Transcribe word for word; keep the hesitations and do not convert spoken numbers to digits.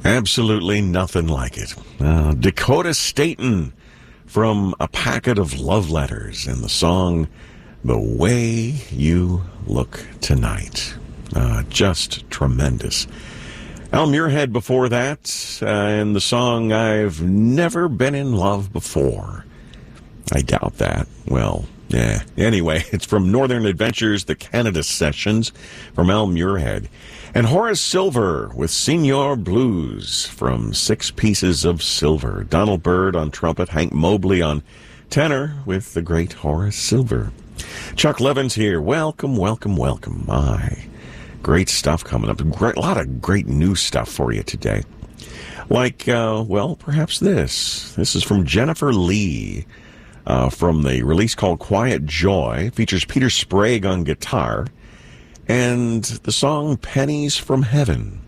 Absolutely nothing like it. Uh, Dakota Staton from A Packet of Love Letters and the song The Way You Look Tonight. Uh, just tremendous. Al Muirhead before that, uh, and the song I've Never Been in Love Before. I doubt that. Well, yeah. Anyway, it's from Northern Adventures, the Canada Sessions, from Al Muirhead. And Horace Silver with Senior Blues from Six Pieces of Silver. Donald Byrd on trumpet, Hank Mobley on tenor with the great Horace Silver. Chuck Levins here. Welcome, welcome, welcome. My, great stuff coming up. Great, a lot of great new stuff for you today. Like, uh, well, perhaps this. This is from Jennifer Lee. Uh, from the release called Quiet Joy. Features Peter Sprague on guitar. And the song Pennies from Heaven.